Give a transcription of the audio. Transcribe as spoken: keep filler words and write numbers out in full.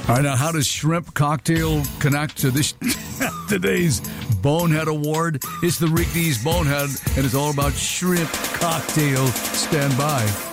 All right, now how does Shrimp Cocktail connect to this today's Bonehead Award? It's the Rick Dees Bonehead, and it's all about Shrimp Cocktail. Stand by.